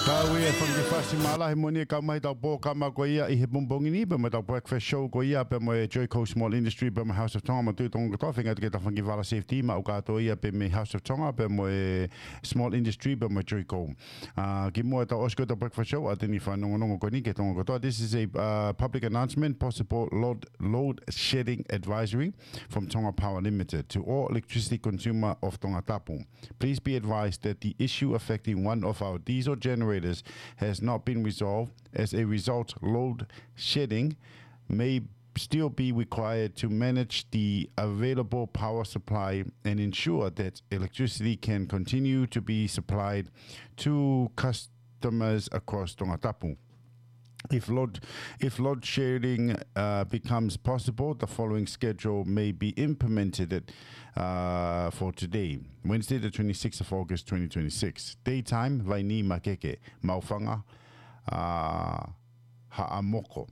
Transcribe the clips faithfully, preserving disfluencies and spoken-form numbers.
Kawi e whangi whasi malahi moni e kaumai tau pō kama ko ia I he bumbongi ni pa ma tau breakfast show ko ia pa mo e Joy Coast Small Industry pa mo House of Tonga ma tū tonga katoa whinga tuke tau whangi wala safety ma o kato ia pa me House of Tonga pa mo e Small Industry pa mo Joy Co. Uh, ki mua tau osko tau breakfast show a tini whanongonongo ko ni ke tonga katoa. This is a uh, public announcement, possible load, load shedding advisory from Tonga Power Limited to all electricity consumer of Tonga Tapu. Please be advised that the issue affecting one of our diesel generators has not been resolved. As a result, load shedding may still be required to manage the available power supply and ensure that electricity can continue to be supplied to customers across Tonga Tapu. If load, if load shedding uh, becomes possible, the following schedule may be implemented uh, for today, Wednesday, the twenty-sixth of August, twenty twenty-six. Daytime, Laini Makeke, Maufanga, uh, Ha'amoko,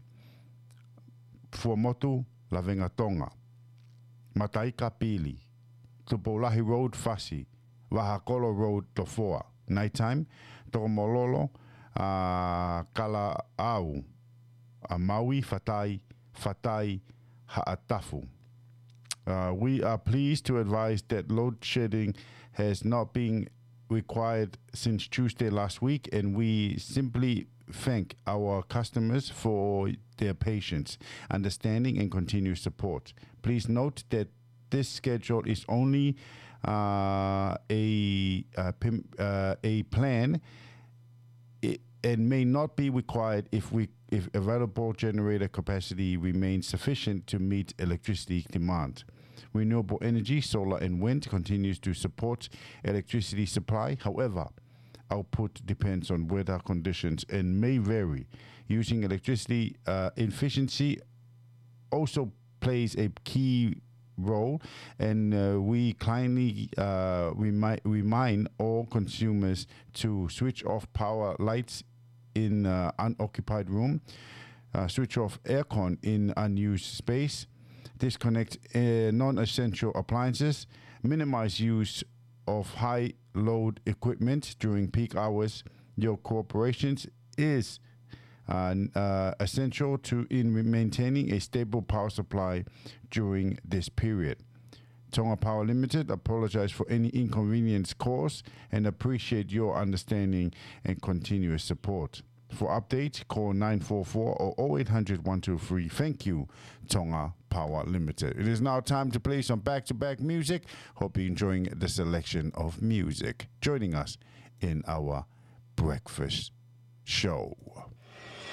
Fuamotu, Lavenga Tonga, Mataika Pili, Tupolahi Road Fasi, Wahakolo Road Tofoa. Nighttime, Tomololo, Uh, Kala au a Maui Fatai Fatai Ha'atafu. Uh, we are pleased to advise that load shedding has not been required since Tuesday last week, and we simply thank our customers for their patience, understanding, and continued support. Please note that this schedule is only uh, a uh, pim, uh, a plan. It, and may not be required if we if available generator capacity remains sufficient to meet electricity demand. Renewable energy, solar and wind continues to support electricity supply. However, output depends on weather conditions and may vary. Using electricity uh, efficiency also plays a key role, and uh, we kindly uh, remind, remind all consumers to switch off power lights in uh, unoccupied room, uh, switch off aircon in unused space, disconnect uh, non-essential appliances, minimize use of high load equipment during peak hours. Your cooperation is Uh, uh, essential to in maintaining a stable power supply during this period. Tonga Power Limited apologize for any inconvenience caused and appreciate your understanding and continuous support. For updates, call nine four four or oh eight hundred, one two three. Thank you, Tonga Power Limited. It is now time to play some back-to-back music. Hope you're enjoying the selection of music. Joining us in our breakfast show.